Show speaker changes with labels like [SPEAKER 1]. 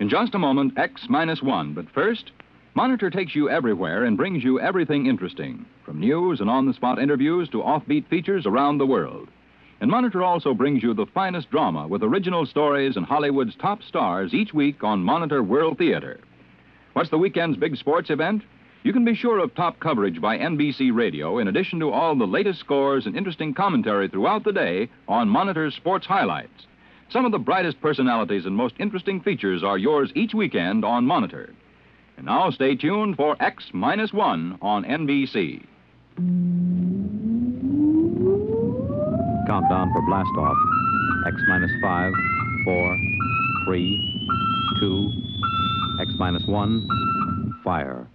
[SPEAKER 1] In just a moment, X-1. But first, Monitor takes you everywhere and brings you everything interesting, from news and on-the-spot interviews to offbeat features around the world. And Monitor also brings you the finest drama with original stories and Hollywood's top stars each week on Monitor World Theater. What's the weekend's big sports event? You can be sure of top coverage by NBC Radio in addition to all the latest scores and interesting commentary throughout the day on Monitor's sports highlights. Some of the brightest personalities and most interesting features are yours each weekend on Monitor. And now stay tuned for X-1 on NBC.
[SPEAKER 2] Countdown for blastoff. X-5, 4, 3, 2, X-1, fire.